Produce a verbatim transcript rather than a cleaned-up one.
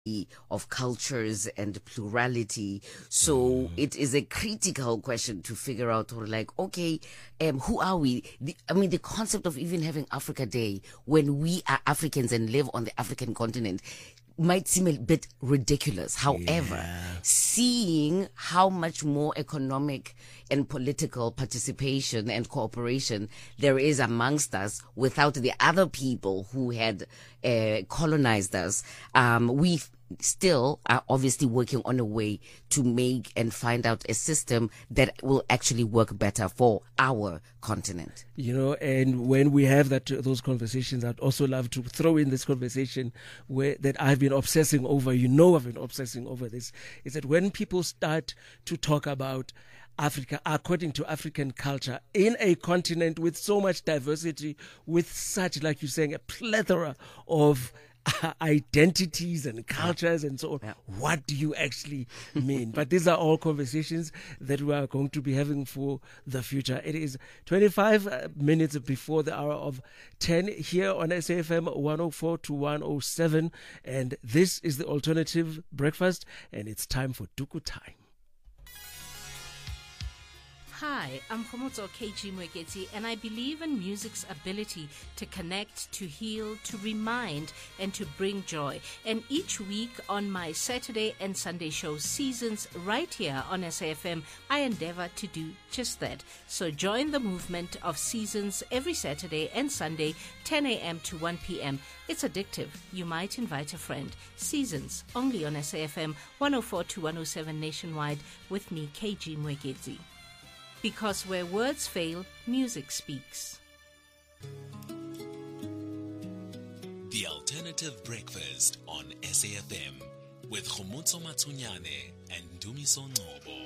of cultures and plurality. So it is a critical question to figure out, or like, okay, um, who are we? The, I mean, the concept of even having Africa Day when we are Africans and live on the African continent might seem a bit ridiculous. However, yeah. seeing how much more economic and political participation and cooperation there is amongst us without the other people who had uh, colonized us, um, we still are obviously working on a way to make and find out a system that will actually work better for our continent. You know, and when we have that those conversations, I'd also love to throw in this conversation where that I've been obsessing over. You know, I've been obsessing over this. Is that when people start to talk about Africa according to African culture in a continent with so much diversity, with such, like you're saying, a plethora of identities and cultures and so on. Yeah. What do you actually mean? But these are all conversations that we are going to be having for the future. It is twenty-five minutes before the hour of ten here on S A F M one oh four to one oh seven, and this is the Alternative Breakfast, and it's time for Duku Time. Hi, I'm Khomotso K G Mweketi, and I believe in music's ability to connect, to heal, to remind, and to bring joy. And each week on my Saturday and Sunday show Seasons right here on S A F M, I endeavor to do just that. So join the movement of Seasons every Saturday and Sunday, ten a.m. to one p.m. It's addictive. You might invite a friend. Seasons, only on S A F M one oh four to one oh seven nationwide with me, K G Mweketi. Because where words fail, music speaks. The Alternative Breakfast on S A F M with Khomotso Matsunyane and Dumiso Ngcobo.